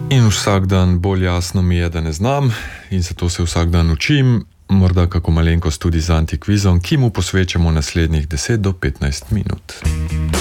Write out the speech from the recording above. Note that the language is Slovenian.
In vsak dan bolj jasno mi je, da ne znam, in zato se vsak dan učim, morda kako malenkost tudi z antikvizom, ki mu posvečamo naslednjih 10 do 15 minut.